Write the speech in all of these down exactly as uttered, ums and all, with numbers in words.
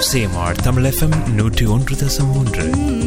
CMR Tamil FM நூற்றி ஒன்று தசம் ஒன்று.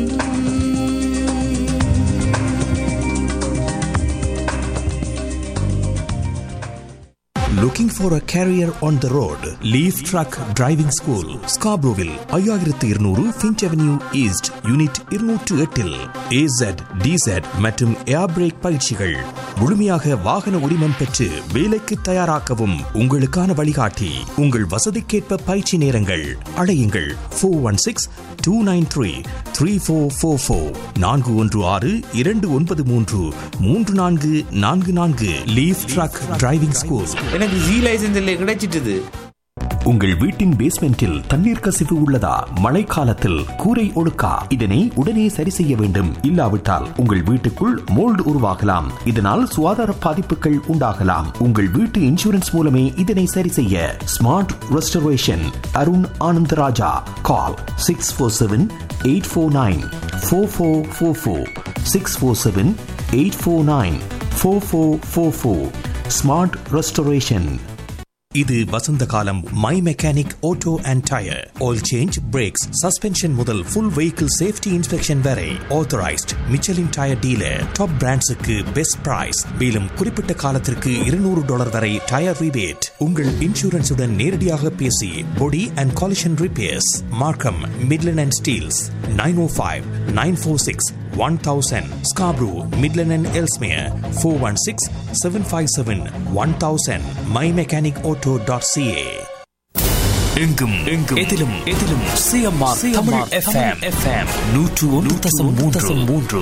Looking for a career on the road? Leaf Truck Driving School, Scarboroughville, ஐயாயிரத்து இருநூறு Finch Avenue East, Unit இருநூற்று எட்டில் A Z, D Z மற்றும் ஏர் பிரேக் பயிற்சிகள். முழுமையாக வாகன உரிமம் பெற்று வேலைக்கு தயாராக்கவும் உங்களுக்கான வழிகாட்டி. உங்கள் வசதிக்கேற்ப பயிற்சி நேரங்கள். அழையுங்கள் four one six two nine three three four four four நான்கு ஒன்று ஆறு இரண்டு ஒன்பது மூன்று மூன்று நான்கு நான்கு நான்கு. Leaf drug driving school. எனக்கு ஜி லைசென்ஸ் இல்லை கிடைச்சிட்டது. உங்கள் வீட்டின் பேஸ்மெண்டில் தண்ணீர் கசிவு உள்ளதா? மழைக்காலத்தில் கூரை ஒழுக்கா? இதனை உடனே சரி செய்ய வேண்டும். இல்லாவிட்டால் உங்கள் வீட்டுக்குள் மோல்டு உருவாகலாம். இதனால் சுகாதார பாதிப்புகள் உண்டாகலாம். உங்கள் வீட்டு இன்சூரன்ஸ் மூலமே இதனை சரி செய்ய. Smart restoration, Arun Anandaraja. கால் six four seven eight four nine four four four four six four seven eight four nine four four four four. Smart restoration. இது வசந்த காலம். My mechanic auto and tyre oil change, breaks, suspension முதல் full vehicle safety inspection வரை authorised Michelin tyre dealer. Top பிராண்ட்ஸுக்கு best price. மேலும் குறிப்பிட்ட காலத்திற்கு இருநூறு dollar வரை tyre rebate. உங்கள் இன்சூரன்ஸுடன் நேரடியாக பேசி பொடி அண்ட் காலிஷன் ரிப்பேர்ஸ். மார்க்கம், Midland and Steeles. Nine O five nine four six one thousand. Scarborough, Midland and Ellesmere four one six seven five seven one thousand. my mechanic auto dot c a. எங்கும் எங்கும் எதிலும் எதிலும் CMR Tamil FM FM நூற்று ஒன்று தசம் மூன்று.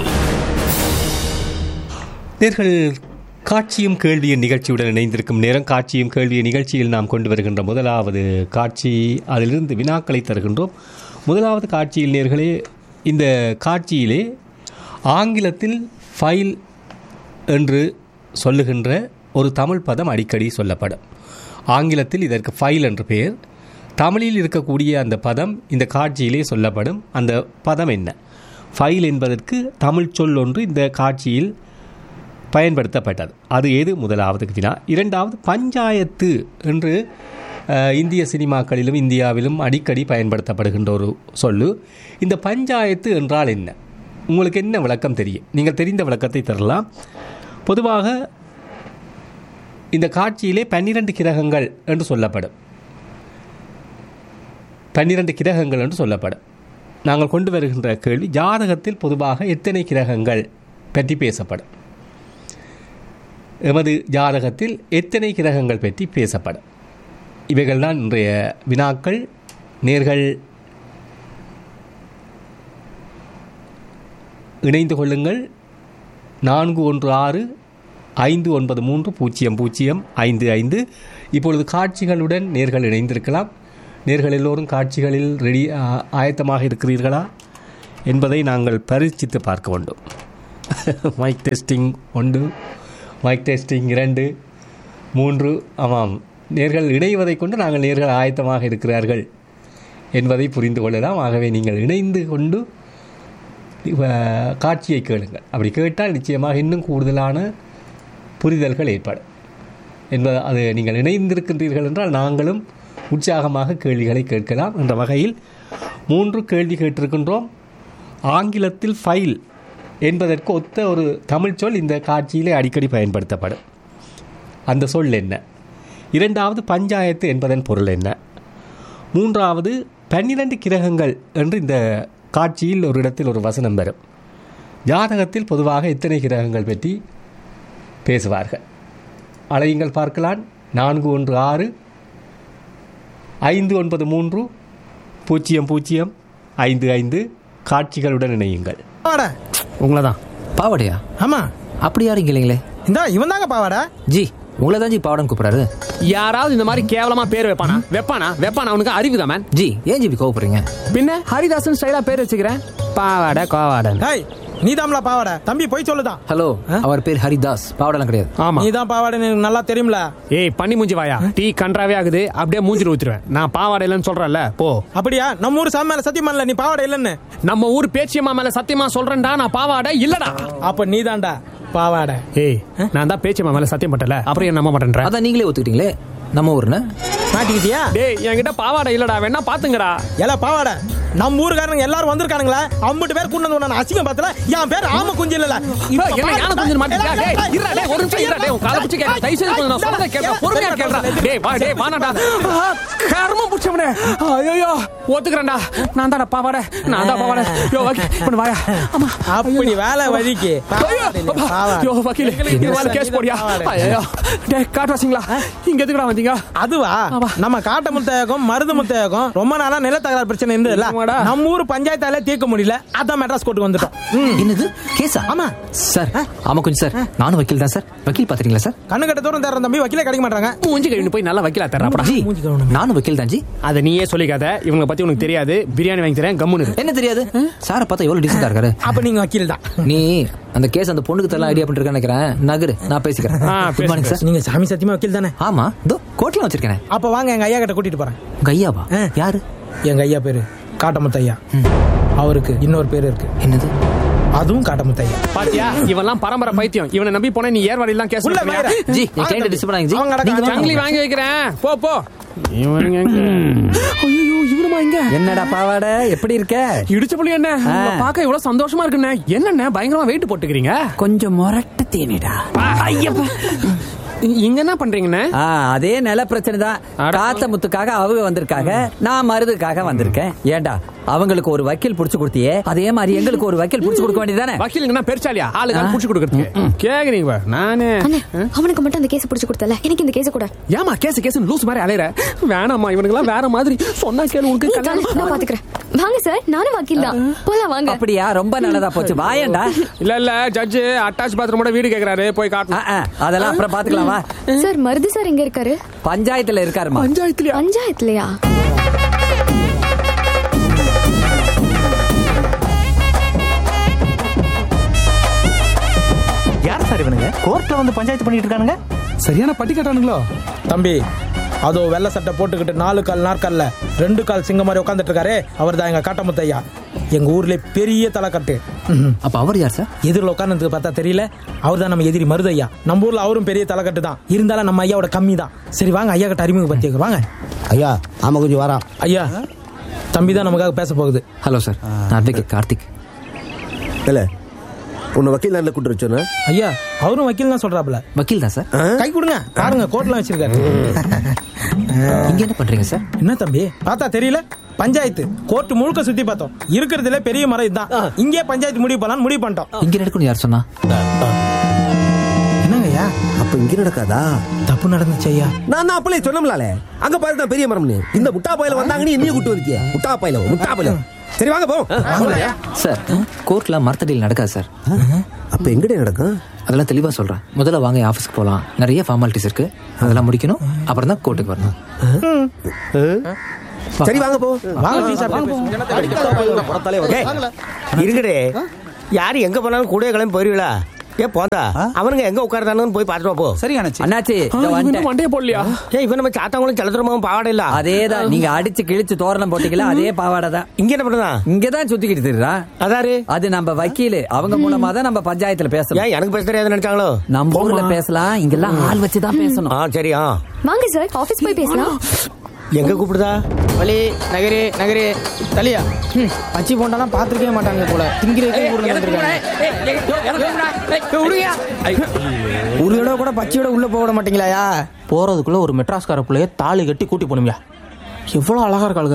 நேர்கள் காட்சியும் கேள்வியின் நிகழ்ச்சியுடன் இணைந்திருக்கும் நேரம். காட்சியும் கேள்வியின் நிகழ்ச்சியில் நாம் கொண்டு வருகின்ற முதலாவது காட்சி, அதிலிருந்து வினாக்களை தருகின்றோம். முதலாவது காட்சியில் நேர்களே, இந்த காட்சியிலே ஆங்கிலத்தில் ஃபைல் என்று சொல்லுகின்ற ஒரு தமிழ் பதம் அடிக்கடி சொல்லப்படும். ஆங்கிலத்தில் இதற்கு ஃபைல் என்று பெயர். தமிழில் இருக்கக்கூடிய அந்த பதம் இந்த காட்சியிலே சொல்லப்படும். அந்த பதம் என்ன? ஃபைல் என்பதற்கு தமிழ் சொல் ஒன்று இந்த காட்சியில் பயன்படுத்தப்பட்டது. அது ஏது? முதலாவது வினா. இரண்டாவது, பஞ்சாயத்து என்று இந்திய சினிமாக்களிலும் இந்தியாவிலும் அடிக்கடி பயன்படுத்தப்படுகின்ற ஒரு சொல்லு. இந்த பஞ்சாயத்து என்றால் என்ன? உங்களுக்கு என்ன விளக்கம் தெரியும்? நீங்கள் தெரிந்த விளக்கத்தை தரலாம். பொதுவாக இந்த காட்சியிலே பன்னிரண்டு கிரகங்கள் என்று சொல்லப்படும். பன்னிரண்டு கிரகங்கள் என்று சொல்லப்படும். நாங்கள் கொண்டு வருகின்ற கேள்வி, ஜாதகத்தில் பொதுவாக எத்தனை கிரகங்கள் பற்றி பேசப்படும்? எமது ஜாதகத்தில் எத்தனை கிரகங்கள் பற்றி பேசப்படும்? இவைகள் தான் இன்றைய வினாக்கள். நேர்கள் இணைந்து கொள்ளுங்கள். நான்கு ஒன்று ஆறு ஐந்து ஒன்பது மூன்று பூஜ்ஜியம் பூஜ்ஜியம் ஐந்து ஐந்து. இப்பொழுது காட்சிகளுடன் நேர்கள் இணைந்திருக்கலாம். நேர்கள் எல்லோரும் காட்சிகளில் ரெடி ஆயத்தமாக இருக்கிறீர்களா என்பதை நாங்கள் பரீட்சித்து பார்க்க வேண்டும். மைக் டெஸ்டிங் ஒன்று, மைக் டெஸ்டிங் இரண்டு, மூன்று. ஆமாம், நேர்கள் இணைவதை கொண்டு நாங்கள் நேர்கள் ஆயத்தமாக இருக்கிறார்கள் என்பதை புரிந்து கொள்ளலாம். ஆகவே நீங்கள் இணைந்து கொண்டு காட்சியை கேளுங்கள். அப்படி கேட்டால் நிச்சயமாக இன்னும் கூடுதலான புரிதல்கள் ஏற்படும் என்பது. அது நீங்கள் இணைந்திருக்கின்றீர்கள் என்றால் நாங்களும் உற்சாகமாக கேள்விகளை கேட்கலாம் என்ற வகையில் மூன்று கேள்வி கேட்டிருக்கின்றோம். ஆங்கிலத்தில் ஃபைல் என்பதற்கு ஒத்த ஒரு தமிழ் சொல் இந்த காட்சியிலே அடிக்கடி பயன்படுத்தப்படும். அந்த சொல் என்ன? இரண்டாவது, பஞ்சாயத்து என்பதன் பொருள் என்ன? மூன்றாவது, பன்னிரண்டு கிரகங்கள் என்று இந்த காட்சியில் ஒரு இடத்தில் ஒரு வசனம் வரும். ஜாதகத்தில் பொதுவாக எத்தனை கிரகங்கள் பற்றி பேசுவார்கள்? அழையுங்கள் பார்க்கலாம். நான்கு ஒன்று ஆறு ஐந்து ஒன்பது மூன்று பூஜ்ஜியம் பூஜ்ஜியம் ஐந்து ஐந்து. காட்சிகளுடன் இணையுங்கள். உங்களை தான். பாவாடையா? ஆமா. அப்படி யாரும் இல்லைங்களே. இந்த இவன் தாங்க பாவாடா. ஜி, உங்களை தான் ஜி பாவடன் கூப்பிடாரு. யாராவது இந்த மாதிரி கேவலமா பேர் வைப்பானா? வெப்பானா வெப்பானா அவனுக்கு அறிவுதான் மேன். ஜி, ஏன் ஜிபி கோவப்படுறீங்க? பின்ன ஹரிதாசன் ஸ்டைலா பேர் வச்சுக்கிறேன். பாவாடை கோவாடன். நீ தான்ல பாவாடை. தம்பி போய் சொல்லுதான். ஹலோ, அவர் பேர் ஹரிதாஸ், பாவாடெல்லாம் கிடையாது. ஆமா, நீ தான் பாவாடை, எனக்கு நல்லா தெரியும்ல. ஏய் பண்ணி மூஞ்சி வாயா, டீ கன்றாவே ஆகுது, அப்படியே மூஞ்சில ஊத்துருவேன். நான் பாவாடை இல்லைன்னு சொல்றேன்ல, போ. அப்படியா? நம்ம ஊர் சாமி மேல சத்தியமா இல்ல நீ பாவாடை இல்லன்னு. நம்ம ஊர் பேச்சியம்மா மேல சத்தியமா சொல்றேன்டா, நான் பாவாடை இல்லடா. அப்ப நீ தான்டா பாவாடை. ஏய், நான் தான் பேச்சியம்மா மேல சத்தியம் பட்டல, அப்புறம் என்ன நம்ப மாட்டேன்ற? அதான் நீங்களே ஒத்துக்கிட்டீங்களே. நம்ம ஊர்னு மாட்டிக்கிட்டியா? டேய் என்கிட்ட பாவாடை இல்லடா, வேணா பாத்துங்கடா. எல பாவாடை நம்ம ஊருக்காரங்க எல்லாரும் வந்திருக்கானுங்களா? ஐம்பது பேர் கொண்டு வந்து அசிங்கம் பார்த்தல. என் பேர் ஆம குஞ்சு இல்லல. என்ன யான குஞ்சு மாட்டியா? டேய் இருடா, டேய் ஒரு நிமிஷம் இருடா, டேய் உன் கால புடிச்சு கேக்க. தயவு செய்து கொஞ்சம் நான் சொல்றத கேக்க, பொறுமையா கேளுடா. டேய் வா, டேய் வாடா. கர்மம் புடிச்சவனே. ஐயோ ஒத்துக்கறேன்டா. நான் தான்டா பாவாடை, நான் தான் பாவாடை. யோ வக்கீல் இப்ப வாயா. அம்மா அப்படி வேலை வதிக்கு. யோ வக்கீல் இது மேல கேஸ் போடியா? ஐயோ டேய் காட்வாசிங்களா, இங்க எதுக்குடா வந்தீங்க? அதுவா நம்ம காட்ட முத்தையகம் மருது முத்தையகம் ரொம்ப நாளா நில தகராறு பிரச்சனை இருந்ததுல, நம்ம ஊர் பஞ்சாயத்தால தீர்க்க முடியல. அதான் மெட்ராஸ் கோர்ட்டுக்கு வந்துட்டோம். என்னது கேஸா? ஆமா சார். ஆமா கொஞ்சம் சார், நானும் வக்கீல் தான் சார். வக்கீல் பாத்துறீங்களா சார்? கண்ணு கட்ட தூரம் தேடுற தம்பி வக்கீலே கிடைக்க மாட்டாங்க. மூஞ்சி கழுவி போய் நல்லா வக்கீலா தர்றாப்படா. நானும் வக்கீல் தான் ஜி. அத நீயே சொல்லிக்காத, இவங்க பத்தி உனக்கு தெரியாது. பிரியாணி வாங்கி தரேன் கம்முனு. என்ன தெரியாது? சாரை பார்த்தா எவ்வளவு டீசெண்டா இருக்காரு. அப்ப நீங்க வக்கீல் தான். நீ அந்த கேஸ் அந்த பொண்ணுக்கு தரலாம் ஐடியா பண்ணிருக்கேன் நினைக்கிறேன். நகரு நான் பேசிக்கிறேன். Good morning sir. நீங்க சாமி சத்தியமா வக்கீல் தானே? ஆமா தோ கோர்ட்ல வச்சிருக்கேன். அப்ப வாங்க எங்க ஐயா கிட்ட கூட்டிட்டு போறேன். உங்க ஐயாவா? யாரு? எங்க ஐயா பேரு காட்டமுத்தையா. அவருக்கு இன்னொரு பேரு இருக்கு. என்னது? அதுவும் காட்டமுத்தையா. பாத்தியா இவெல்லாம் பரம்பரை பைத்தியம். இவனை நம்பி போனா நீ ஏர்வாடி எல்லாம் கேஸ் உள்ள பண்ணுவியா? ஜி நீ கிளையன்ட் டிஸ்டர்ப் பண்ணாதீங்க ஜி. நீங்க சங்கிலி வாங்கி வைக்கிறேன். போ போ. இவனுங்க ஐயோ இவனுமா இங்க? என்னடா பாவாடை எப்படி இருக்க? இடிச்ச புள்ளி என்ன பாக்க இவ்வளவு சந்தோஷமா இருக்குண்ணே. என்னண்ணே பயங்கரமா வெயிட் போட்டுக்கிறீங்க? கொஞ்சம் முரட்டு தேனிடா. ஐயப்பா இங்க என்ன பண்றீங்கண்ணே? அதே நில பிரச்சனை தான். காத்த முத்துக்காக அவங்க வந்திருக்காங்க, நான் மருதுக்காக வந்திருக்கேன். ஏண்டா அவங்களுக்கு ஒரு வக்கீல் புடிச்சு கொடுத்தியே, அதே மாதிரி எங்களுக்கு ஒரு வக்கீல் புடிச்சு கொடுக்க வேண்டியதானே? வக்கீலுங்கன்னா பெருசாலியா ஆளுக்கு புடிச்சு கொடுக்கறதுக்கு கேக்குறீங்க? நானே அவனுக்கு மட்டும் அந்த கேஸ் புடிச்சு கொடுத்தல, எனக்கு இந்த கேஸ் கூட. ஏமா கேஸ் கேஸ் லூஸ் மாதிரி அலையற? வேணாமா இவனுக்கு எல்லாம் வேற மாதிரி சொன்னா கேளு. உனக்கு கல்யாணம் நான் பாத்துக்கறேன். வாங்க சார், நானும் வக்கீல் தான். போலாம் வாங்க. அப்படியா? ரொம்ப நல்லதா போச்சு. வாயேண்டா. இல்ல இல்ல ஜட்ஜ் அட்டாச் பாத்ரூமோட வீடு கேக்குறாரு, போய் காட்டு. அதெல்லாம் அப்புறம் பாத்துக்கலாம். வா சார். மருது சார் எங்க இருக்காரு? பஞ்சாயத்துல இருக்காருமா. பஞ்சாயத்துலயா? பஞ்சாயத்துலயா? யார் சார் இவனுங்க? கோர்ட்ல வந்து பஞ்சாயத்து பண்ணிட்டு இருக்கானுங்க. சரியான பட்டி கட்டானுங்களோ தம்பி? அதோ வெள்ளை சட்டை போட்டுக்கிட்டு நாலு கால் நாற்கால்ல ரெண்டு கால் சிங்க மாதிரி உட்காந்துட்டு இருக்காரு, அவர் தான் எங்க காட்டமுத்தையா. எங்க ஊர்ல பெரிய தலைக்கட்டு. அப்ப அவர் யார் சார்? எதிரில் உட்கார்ந்ததுக்கு பார்த்தா தெரியல, அவர் தான் நம்ம எதிரி மருதையா. நம்ம ஊர்ல அவரும் பெரிய தலைக்கட்டு தான், இருந்தாலும் நம்ம ஐயாவோட கம்மி தான். சரி வாங்க ஐயா கிட்ட அறிமுகப்படுத்தி வாங்க. ஐயா ஆமா கொஞ்சம் வரா. ஐயா தம்பி தான் நமக்காக பேச போகுது. ஹலோ சார், நான் அட்வொகேட் கார்த்திக். இல்ல உன்னை வக்கீல் நாளில் கூட்டு வச்சோன்னா? ஐயா அவரும் வக்கீல் தான் சொல்றாப்ல. வக்கீல் தான் சார். கை கொடுங்க பாருங்க, கோர்ட்லாம் வச்சிருக்காரு. இங்க என்ன பண்றீங்க சார்? என்ன தம்பி பார்த்தா தெரியல? பஞ்சாயத்து கோர்ட் முழுக்க சுத்தி பார்த்தோம். இருக்கிறதுல பெரிய மரம் இதுதான். இங்கே பஞ்சாயத்து முடிவு பண்ணலாம் முடிவு பண்ணிட்டோம். இங்க நடக்கணும் யார் சொன்னா? என்னங்க ஐயா? அப்ப இங்க நடக்காதா? தப்பு நடந்துச்சு ஐயா. நான் தான் அப்பளே சொன்னோம்லாலே, அங்க பாருங்க பெரிய மரம்னு. இந்த முட்டா பாயில வந்தாங்கன்னு என்னைய கூட்டு வந்துட்டியே. முட்டா பாயில முட்டா பாயில. சரி வாங்க போ. சார் கோர்ட்ல மரத்தடியில் நடக்காது சார். அப்ப எங்கடே நடக்கும்? அதெல்லாம் தெளிவா சொல்றேன். முதல்ல வாங்க ஆபீஸ்க்கு போலாம். நிறைய ஃபார்மாலிட்டிஸ் இருக்கு, அதெல்லாம் முடிக்கணும். அப்புறம் தான் கோர்ட்டுக்கு வரணும். சரி வாங்க போ. இருங்கடே, யாரு எங்க போனாலும் கூட கிளம்பி போயிருவீங்களா? ஏ போதா அவனுங்க எங்க உட்கார்ந்தானு போய் பாத்துட்டு போ. சரி அண்ணாச்சி மண்டையே போடலையா? ஏ இவன் நம்ம சாத்தாங்களும் சலத்திரமாவும் பாவாடை இல்ல. அதேதான், நீங்க அடிச்சு கிழிச்சு தோரணம் போட்டீங்களா அதே பாவாடை தான். இங்க என்ன பண்ணுதா? இங்கதான் சுத்திக்கிட்டு தெரியுதா? அதாரு அது நம்ம வக்கீலு. அவங்க மூலமா தான் நம்ம பஞ்சாயத்துல பேசலாம். ஏன் எனக்கு பேச தெரியாது நினைச்சாங்களோ? நம்ம ஊர்ல பேசலாம், இங்கெல்லாம் ஆள் வச்சுதான் பேசணும். ஆ சரியா வாங்க சார், ஆபீஸ் போய் பேசலாம். எங்க கூப்பிடுதா? வலி நகரே நகரே தலையா. பச்சி போண்டாலாம் பாத்துக்கவே மாட்டாங்க போல. ஒரு தடவை கூட பச்சையோட உள்ள போக மாட்டீங்களா? போறதுக்குள்ள ஒரு மெட்ராஸ்கார பிள்ளைய தாலி கட்டி கூட்டி போனுமியா. எவ்வளவு அழகா இருக்காளுங்க.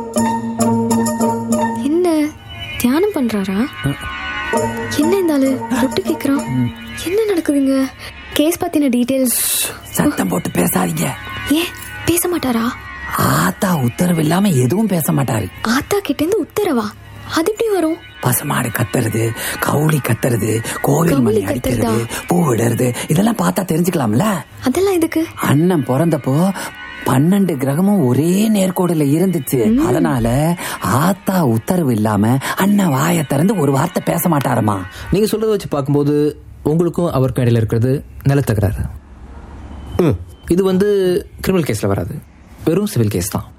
என்ன தியானம் பண்றாரா? என்ன இருந்தாலும் ரொட்டு கேக்குறான். என்ன நடக்குதுங்க? கேஸ் பத்தின டீடைல்ஸ். சத்தம் போட்டு பேசாதீங்க. ஏன் பேச மாட்டாரா? ஆத்தா உத்தரவு இல்லாம எதுவும் பேச மாட்டாரு. ஆத்தா கிட்ட இருந்து உத்தரவா? அது எப்படி வரும்? பசுமாடு கத்துறது, கவுளி கத்துறது, கோவில் மணி அடிக்கிறது, பூ விடுறது, இதெல்லாம் பார்த்தா தெரிஞ்சுக்கலாம்ல. அதெல்லாம் எதுக்கு? அண்ணன் பிறந்தப்போ பன்னெண்டு கிரகமும் ஒரே நேர்கோடுல இருந்துச்சு. அதனால ஆத்தா உத்தரவு இல்லாம அண்ணன் வாயை திறந்து ஒரு வார்த்தை பேச மாட்டாரமா. நீங்க சொல்றத வச்சு பார்க்கும்போது உங்களுக்கும் அவருக்கும் இடையில இருக்கிறது நிலத்தகராறு. இது வந்து கிரிமினல் கேஸ்ல வராது, வெறும் சிவில் கேஸ் தான்.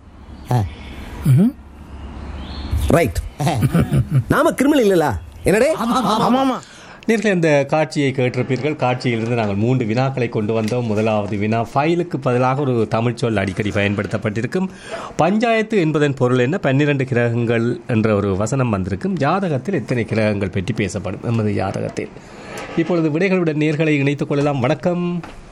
ரைட். நாம கிரிமினல் இல்லல? என்னடே? ஆமாமா. நீங்கள் அந்த காட்சியை கேட்டிருப்பீர்கள். காட்சியிலிருந்து நாங்கள் மூன்று வினாக்களை கொண்டு வந்தோம். முதலாவது வினா, ஃபைலுக்கு பதிலாக ஒரு தமிழ் சொல் அடிக்கடி பயன்படுத்தப்பட்டிருக்கும். பஞ்சாயத்து என்பதன் பொருள் என்ன? பன்னிரண்டு கிரகங்கள் என்ற ஒரு வசனம் வந்திருக்கும். ஜாதகத்தில் எத்தனை கிரகங்கள் பற்றி பேசப்படும் நமது ஜாதகத்தில்? இப்பொழுது விடைகளுடன் நேர்களை இணைத்துக் கொள்ளலாம். வணக்கம்.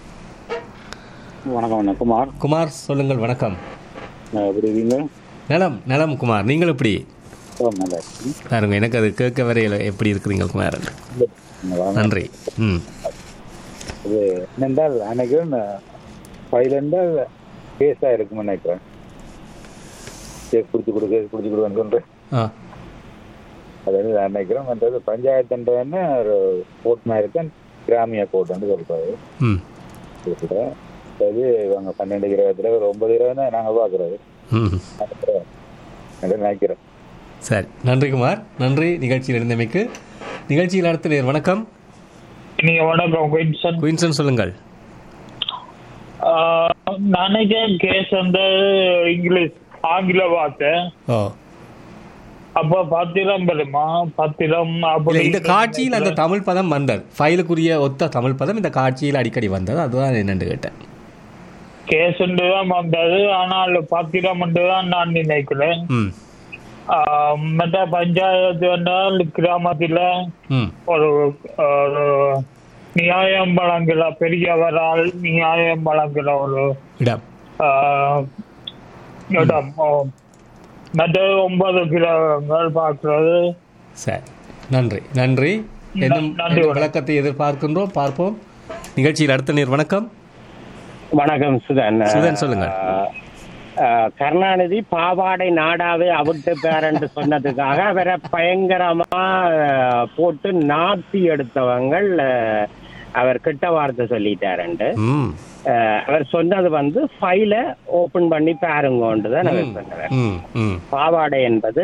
வணக்கம் குமார். குமார் சொல்லுங்கள். வணக்கம். எப்படி இருக்கீங்க? நலம் நலம் குமார், நீங்கள் எப்படி? பாருங்க, எனக்கு அது கேட்க வரையில எப்படி இருக்கிறீங்க குமார்? நன்றி. ம் இது என்னென்றால் அன்னைக்கு ஃபைல் என்றால் கேஸாக இருக்குன்னு நினைக்கிறேன். கேஸ் பிடிச்சி கொடு கேஸ் பிடிச்சி கொடுன்னு சொல்கிறேன். அதாவது நினைக்கிறேன். மற்றது பஞ்சாயத்துன்றன்னு ஒரு கோர்ட்னா இருக்கேன், கிராமிய கோர்ட்டுன்னு சொல்கிறாரு. சொல்கிறேன் அது இவங்க பன்னெண்டு கிரகத்தில் ஒரு ஒன்பது கிரகம் தான் நாங்கள் பார்க்குறது நினைக்கிறேன். சரி, நன்றி குமார், நன்றி நிகழ்ச்சியில் இருந்தமைக்கு. நிகழ்ச்சியில் அடுத்த நேர். வணக்கம். நீங்க வணக்கம் குயின்சன். குயின்சன் சொல்லுங்கள். நினைக்கிறேன் கேஸ் வந்து இங்கிலீஷ் ஆங்கில வார்த்தை. அப்ப பத்திரம் பெருமா பத்திரம் அப்படி இந்த காட்சியில் அந்த தமிழ் பதம் வந்தது. ஃபைலுக்குரிய ஒத்த தமிழ் பதம் இந்த காட்சியில் அடிக்கடி வந்தது. அதுதான் என்னன்னு கேட்டேன். கேஸ் தான் வந்தது, ஆனால் பத்திரம் தான் நான் நினைக்கிறேன். மற்ற பஞ்சாயத்து என்றால் கிராமத்தில் ஒரு நியாயம் வழங்குற பெரியவரால் நியாயம் வழங்குற ஒரு இடம். மற்ற ஒன்பது கிரகங்கள் பார்க்கிறது. சரி, நன்றி நன்றி. நன்றி. விளக்கத்தை எதிர்பார்க்கின்றோம், பார்ப்போம். நிகழ்ச்சியில் அடுத்த நேர். வணக்கம். வணக்கம் சுதன். சுதன் சொல்லுங்க. கருணாநிதி பாவாடை நாடாவே அவிட்டு பேரன்னு சொன்னதுக்காக அவரை பயங்கரமா போட்டு நாத்தி எடுத்தவங்கள் அவர் கிட்ட வார்த்தை சொல்லிட்டாருண்டு. அவர் சொன்னது வந்து ஃபைல ஓபன் பண்ணி பாருங்கன்றுதான் அவர் சொன்னார். பாவாடை என்பது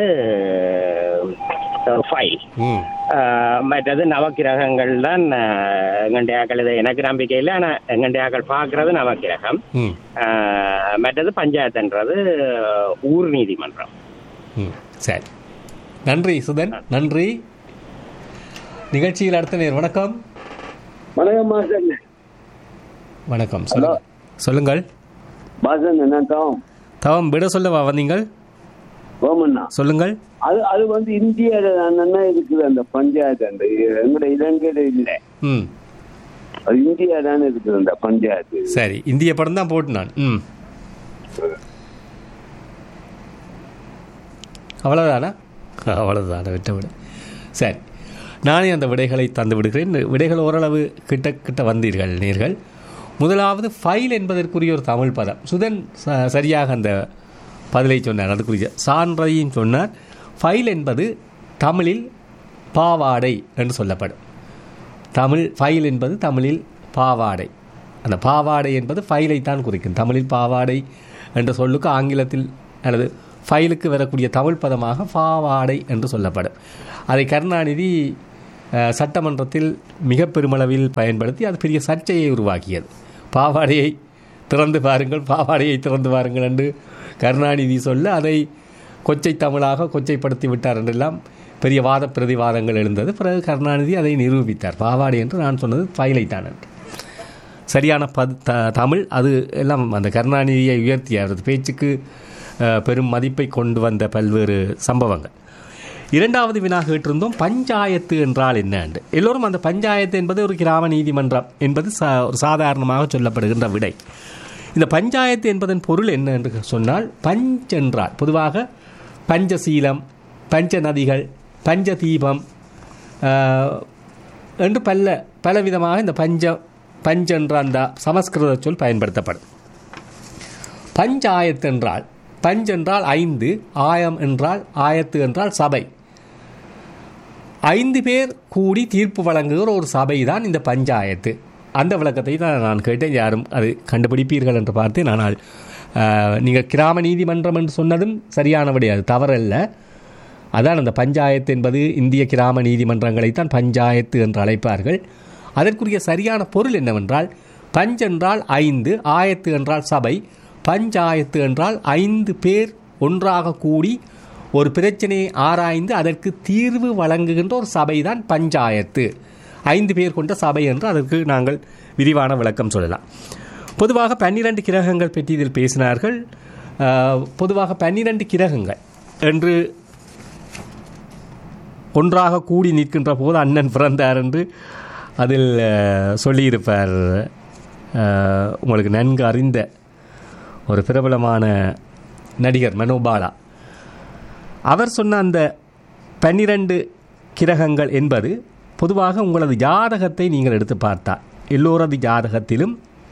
ஃபைல், மற்றது நவக்கிரகங்கள் தான் எங்கண்டியாக்கள். இது எனக்கு நம்பிக்கை இல்லை, ஆனா எங்கண்டியாக்கள் பாக்குறது நவக்கிரகம். மற்றது பஞ்சாயத்துன்றது ஊர் நீதிமன்றம். சரி, நன்றி சுதன், நன்றி. நிகழ்ச்சியில் அடுத்த நேர். வணக்கம். வணக்கம் மாசன். வணக்கம், சொல்லுங்கள். மாசன் என்ன தவம் தவம் விட சொல்லவா வந்தீங்கள்? சொல்லுங்கள். அது அது வந்து இந்தியால இருக்குது அந்த பஞ்சாயத்து. அந்த எங்களுடைய இலங்கையில இல்லை, அது இந்தியா தானே இருக்குது அந்த பஞ்சாயத்து. சரி, இந்திய படம் தான் போட்டு நான். ம் அவ்வளோதானா? அவ்வளோதான விட்ட விட. சரி, நானே அந்த விடைகளை தந்து விடுகிறேன். விடைகள் ஓரளவு கிட்ட கிட்ட வந்தீர்கள் நீர்கள். முதலாவது ஃபைல் என்பதற்குரிய ஒரு தமிழ் பதம். சுதன் சரியாக அந்த பதிலை சொன்னார், அதுக்குரிய சான்றையும் சொன்னார். ஃபைல் என்பது தமிழில் பாவாடை என்று சொல்லப்படும். தமிழ் ஃபைல் என்பது தமிழில் பாவாடை. அந்த பாவாடை என்பது ஃபைலை தான் குறிக்கும். தமிழில் பாவாடை என்ற சொல்லுக்கு ஆங்கிலத்தில் அல்லது ஃபைலுக்கு வரக்கூடிய தமிழ் பதமாக பாவாடை என்று சொல்லப்படும். அதை கருணாநிதி சட்டமன்றத்தில் மிக பெருமளவில் பயன்படுத்தி அது பெரிய சர்ச்சையை உருவாக்கியது. பாவாடையை திறந்து பாருங்கள், பாவாடையை திறந்து பாருங்கள் என்று கருணாநிதி சொல்ல அதை கொச்சை தமிழாக கொச்சைப்படுத்தி விட்டார் என்றெல்லாம் பெரிய வாத பிரதிவாதங்கள் எழுந்தது. பிறகு கருணாநிதி அதை நிரூபித்தார். பாவாடை என்று நான் சொன்னது ஃபைலைத்தான் என்று. சரியான பது த தமிழ் அது எல்லாம் அந்த கருணாநிதியை உயர்த்திய அவரது பேச்சுக்கு பெரும் மதிப்பை கொண்டு வந்த பல்வேறு சம்பவங்கள். இரண்டாவது வினா கேட்டிருந்தோம், பஞ்சாயத்து என்றால் என்ன என்று. எல்லோரும் அந்த பஞ்சாயத்து என்பது ஒரு கிராம நீதிமன்றம் என்பது சா ஒரு சாதாரணமாக சொல்லப்படுகின்ற விடை. இந்த பஞ்சாயத்து என்பதன் பொருள் என்ன என்று சொன்னால், பஞ்ச் என்றால் பொதுவாக பஞ்சசீலம், பஞ்ச நதிகள், பஞ்ச தீபம் என்று பல பலவிதமாக இந்த பஞ்ச பஞ்ச் என்ற அந்த சமஸ்கிருத சொல் பயன்படுத்தப்படும். பஞ்சாயத்து என்றால், பஞ்ச் என்றால் ஐந்து, ஆயம் என்றால் ஆயத்து என்றால் சபை. ஐந்து பேர் கூடி தீர்ப்பு வழங்குகிற ஒரு சபை தான் இந்த பஞ்சாயத்து. அந்த விளக்கத்தை தான் நான் கேட்டேன். யாரும் அது கண்டுபிடிப்பீர்கள் என்று பார்த்தேன். ஆனால் நீங்கள் கிராம நீதிமன்றம் என்று சொன்னதும் சரியான விடை, அது தவறல்ல. அதான் அந்த பஞ்சாயத்து என்பது இந்திய கிராம நீதிமன்றங்களைத்தான் பஞ்சாயத்து என்று அழைப்பார்கள். அதற்குரிய சரியான பொருள் என்னவென்றால், பஞ்ச் என்றால் ஐந்து, ஆயத்து என்றால் சபை. பஞ்சாயத்து என்றால் ஐந்து பேர் ஒன்றாக கூடி ஒரு பிரச்சனையை ஆராய்ந்து அதற்கு தீர்வு வழங்குகின்ற ஒரு சபை தான் பஞ்சாயத்து. ஐந்து பேர் கொண்ட சபை என்று அதற்கு நாங்கள் விரிவான விளக்கம் சொல்லலாம். பொதுவாக பன்னிரண்டு கிரகங்கள் பற்றி இதில் பேசினார்கள். பொதுவாக பன்னிரண்டு கிரகங்கள் என்று ஒன்றாக கூடி நிற்கின்ற போது அண்ணன் பிறந்தார் என்று அதில் சொல்லியிருப்பார். உங்களுக்கு நன்கு அறிந்த ஒரு பிரபலமான நடிகர் மனோபாலா. அவர் சொன்ன அந்த பன்னிரண்டு கிரகங்கள் என்பது பொதுவாக உங்களது ஜாதகத்தை நீங்கள் எடுத்து பார்த்தால் எல்லோரது ஜாதகத்திலும்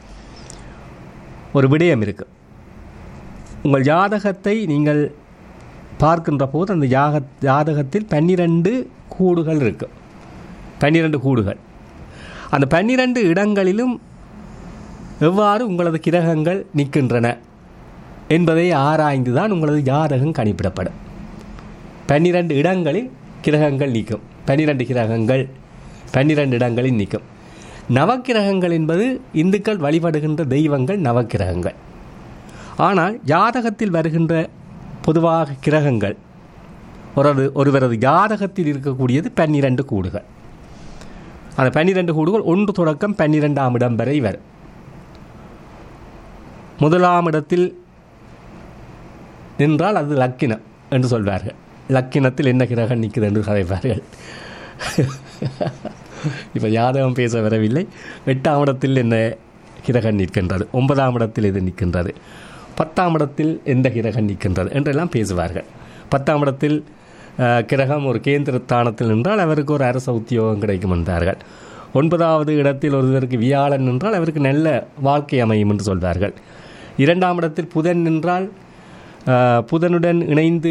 ஒரு விடயம் இருக்குது. உங்கள் ஜாதகத்தை நீங்கள் பார்க்கின்ற போது அந்த ஜாக ஜாதகத்தில் பன்னிரண்டு கூடுகள் இருக்குது. பன்னிரண்டு கூடுகள். அந்த பன்னிரண்டு இடங்களிலும் எவ்வாறு உங்களது கிரகங்கள் நிற்கின்றன என்பதை ஆராய்ந்து தான் உங்களது ஜாதகம் கணிப்பிடப்படும். பன்னிரண்டு இடங்களில் கிரகங்கள் நிற்கும். பன்னிரண்டு கிரகங்கள் பன்னிரண்டு இடங்களில் நிற்கும். நவக்கிரகங்கள் என்பது இந்துக்கள் வழிபடுகின்ற தெய்வங்கள் நவக்கிரகங்கள். ஆனால் ஜாதகத்தில் வருகின்ற பொதுவாக கிரகங்கள் ஒரு ஒருவரது ஜாதகத்தில் இருக்கக்கூடியது பன்னிரண்டு கூடுகள். அந்த பன்னிரண்டு கூடுகள் ஒன்று தொடக்கம் பன்னிரெண்டாம் இடம் வரை வரும். முதலாம் இடத்தில் நின்றால் அது லக்கினம் என்று சொல்வார்கள். லக்கினத்தில் என்ன கிரகம் நிற்குது என்று கதைப்பார்கள். இப்போ ஜாதகம் பேச வரவில்லை. எட்டாம் இடத்தில் என்ன கிரகம் நிற்கின்றது, ஒன்பதாம் இடத்தில் எது நிற்கின்றது, பத்தாம் இடத்தில் எந்த கிரகம் நிற்கின்றது என்றெல்லாம் பேசுவார்கள். பத்தாம் இடத்தில் கிரகம் ஒரு கேந்திர ஸ்தானத்தில் நின்றால் அவருக்கு ஒரு அரச உத்தியோகம் கிடைக்கும் என்றார்கள். ஒன்பதாவது இடத்தில் ஒருவருக்கு வியாழன் நின்றால் அவருக்கு நல்ல வாழ்க்கை அமையும் என்று சொல்வார்கள். இரண்டாம் இடத்தில் புதன் நின்றால் புதனுடன் இணைந்து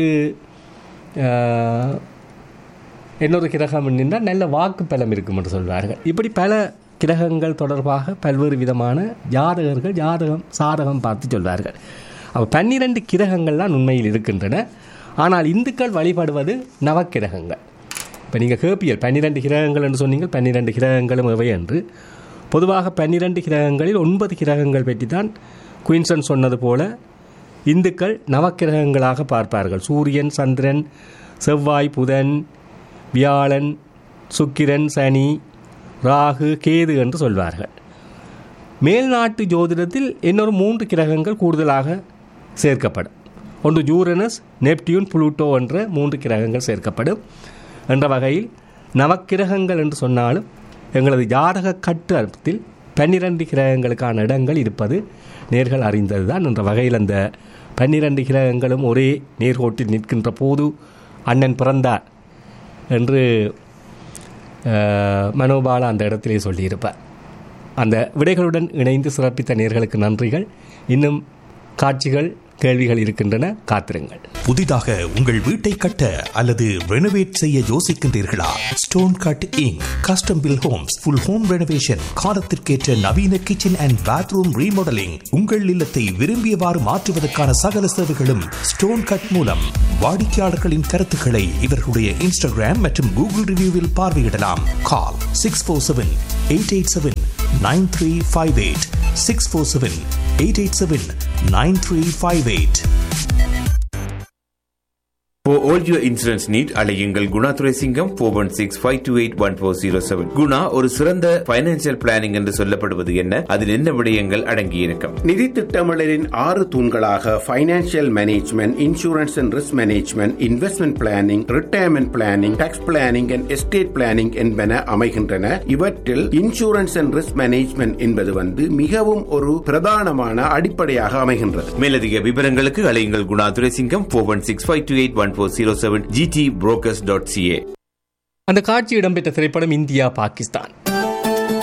இன்னொரு கிரகம் நின்றால் நல்ல வாக்கு பலம் இருக்கும் என்று சொல்வார்கள். இப்படி பல கிரகங்கள் தொடர்பாக பல்வேறு விதமான ஜாதகர்கள் ஜாதகம் சாதகம் பார்த்து சொல்வார்கள். அப்போ பன்னிரண்டு கிரகங்கள்லாம் உண்மையில் இருக்கின்றன. ஆனால் இந்துக்கள் வழிபடுவது நவக்கிரகங்கள். இப்போ நீங்கள் கேப்பியல் பன்னிரண்டு கிரகங்கள் என்று சொன்னீங்கள். பன்னிரண்டு கிரகங்களும் எவை என்று பொதுவாக பன்னிரண்டு கிரகங்களில் ஒன்பது கிரகங்கள் பற்றி தான் குயின்சன் சொன்னது போல இந்துக்கள் நவக்கிரகங்களாக பார்ப்பார்கள். சூரியன், சந்திரன், செவ்வாய், புதன், வியாழன், சுக்கிரன், சனி, ராகு, கேது என்று சொல்வார்கள். மேல்நாட்டு ஜோதிடத்தில் இன்னொரு மூன்று கிரகங்கள் கூடுதலாக சேர்க்கப்படும். ஒன்று யூரனஸ், நெப்டியூன், புளூட்டோ என்ற மூன்று கிரகங்கள் சேர்க்கப்படும். என்ற வகையில் நவக்கிரகங்கள் என்று சொன்னாலும் எங்களது ஜாதக கட்டத்தில் பன்னிரண்டு கிரகங்களுக்கான இடங்கள் இருப்பது நேர்கள் அறிந்தது தான். என்ற வகையில் அந்த பன்னிரண்டு கிரகங்களும் ஒரே நேர்கோட்டில் நிற்கின்ற போது அண்ணன் பிறந்தார் என்று மனோபாலா அந்த இடத்திலே சொல்லியிருப்பார். அந்த விடைகளுடன் இணைந்து சிறப்பித்த நேர்களுக்கு நன்றிகள். இன்னும் காட்சிகள், கேள்விகள் இருக்கின்றன, காத்திருங்கள். புதிதாக உங்கள் வீட்டை கட்ட அல்லது ரெனோவேட் செய்ய யோசிக்கின்றீர்களா? Stone cut ink custom bill Holmes full home renovation, காலத்திற்கேற்ற நவீன கிச்சன் அண்ட் பாத்ரூம் ரீமாடலிங், உங்கள் இல்லத்தை விரும்பியவாறு மாற்றுவதற்கான சகல சேவைகளும் ஸ்டோன் கட் மூலம். வாடிக்கையாளர்களின் கருத்துக்களை இவர்களுடைய இன்ஸ்டாகிராம் மற்றும் கூகுள் ரிவ்யூவில் பார்வையிடலாம். கால் six four seven eight eight seven nine three five eight six four seven eight eight seven nine three five eight. For all your insurance need, அலையுங்கள் Guna Thuraisingam four one six five two eight one four zero seven. Guna ஒரு சிறந்த financial planning என்று சொல்லப்படுவது என்ன? அதில் என்ன விடயங்கள் அடங்கியிருக்கும்? நிதி திட்டமிடலின் ஆறு தூண்களாக financial management, insurance and risk management, investment planning, retirement planning, tax planning and estate planning என்பன அமைகின்றன. இவற்றில் இன்சூரன்ஸ் அண்ட் ரிஸ்க் மேனேஜ்மெண்ட் என்பது வந்து மிகவும் ஒரு பிரதானமான அடிப்படையாக அமைகின்றது. மேலதிக விவரங்களுக்கு அலையுங்கள் Guna Thuraisingam four one six five two eight one four zero seven g t brokers dot c a. அந்த காட்சி இடம்பெற்ற திரைப்படம் இந்தியா பாகிஸ்தான்.